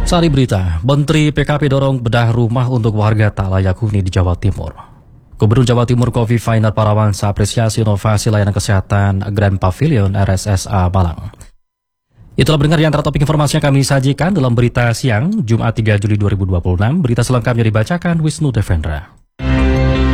Sari berita, Menteri PKP dorong bedah rumah untuk warga tak layak huni di Jawa Timur. Gubernur Jawa Timur Kofifa Indar Parawansa apresiasi inovasi layanan kesehatan Grand Pavilion RSSA Malang. Itulah pendengar yang antara topik informasi yang kami sajikan dalam berita siang Jumat 3 Juli 2026. Berita selengkapnya dibacakan Wisnu Devendra.